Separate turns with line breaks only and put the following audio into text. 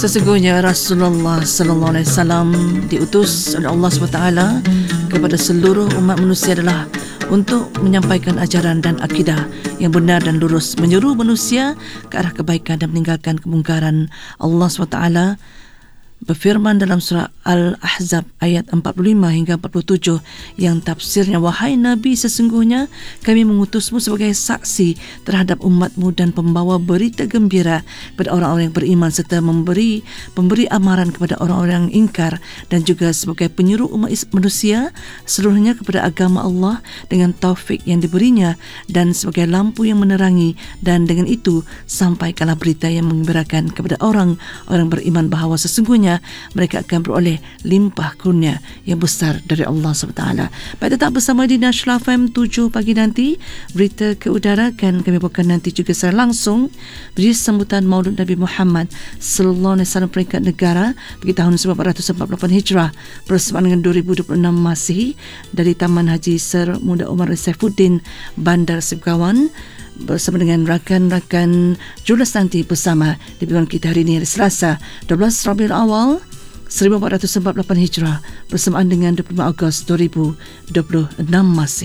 Sesungguhnya Rasulullah sallallahu alaihi wasallam diutus oleh Allah SWT kepada seluruh umat manusia adalah untuk menyampaikan ajaran dan akidah yang benar dan lurus, menyuruh manusia ke arah kebaikan dan meninggalkan kemungkaran. Allah SWT berfirman dalam surah Al-Ahzab ayat 45 hingga 47 yang tafsirnya, wahai Nabi, sesungguhnya kami mengutusmu sebagai saksi terhadap umatmu dan pembawa berita gembira kepada orang-orang yang beriman serta pemberi amaran kepada orang-orang yang ingkar, dan juga sebagai penyuruh umat manusia seluruhnya kepada agama Allah dengan taufik yang diberinya, dan sebagai lampu yang menerangi, dan dengan itu sampaikanlah berita yang menggembirakan kepada orang-orang beriman bahawa sesungguhnya mereka akan beroleh limpah kurnia yang besar dari Allah SWT. Baik, tetap bersama di National FM 7 pagi nanti. Berita ke udara akan kami bawakan nanti juga secara langsung beri sambutan Maulud Nabi Muhammad sallallahu alaihi wasallam peringkat negara bagi tahun 1448 Hijrah bersamaan dengan 2026 Masihi dari Taman Haji Sir Muda Umar Saifuddin, Bandar Sibkawan, bersama dengan rakan-rakan jurnalis nanti bersama di pilihan kita hari ini, hari Selasa 12 Rabiul Awal 1448 Hijrah bersamaan dengan 25 Ogos 2026 Masihi.